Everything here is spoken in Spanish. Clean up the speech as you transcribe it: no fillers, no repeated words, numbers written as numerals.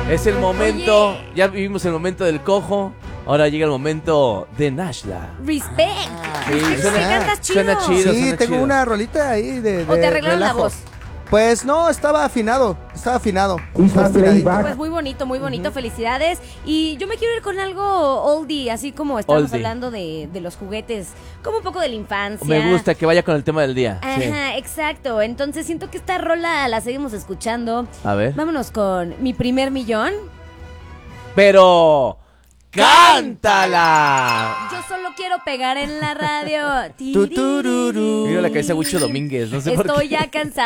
Es el momento, Oye. ya vivimos el momento del cojo, ahora llega el momento de Nashla. Respect. Sí, Te cantas chido. suena chido. Sí, tengo chido. una rolita ahí de ¿O te arreglaron la relajo. voz? Pues no, estaba afinado. Estaba Hizo afinadito. playback. Pues muy bonito, felicidades. Y yo me quiero ir con algo oldie, así como estamos Oldie. hablando de los juguetes, como un poco de la infancia. Me gusta que vaya con el tema del día. Sí. Ajá, exacto. Entonces siento que esta rola la seguimos escuchando. A ver. Vámonos con Mi Primer Millón. Pero ¡cántala! Yo solo quiero pegar en la radio. Tutururu. Mira la cabeza de Huicho Domínguez, no sé por qué. Estoy ya cansada.